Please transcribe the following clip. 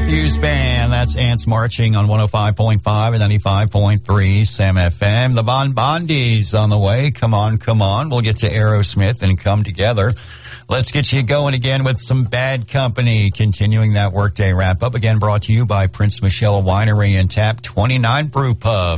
Fuse Band, that's Ants Marching on 105.5 and 95.3 Sam FM. The Bon Bondies on the way. Come on, come on. We'll get to Aerosmith and Come Together. Let's get you going again with some Bad Company. Continuing that workday wrap-up. Again, brought to you by Prince Michelle Winery and Tap 29 Brew Pub.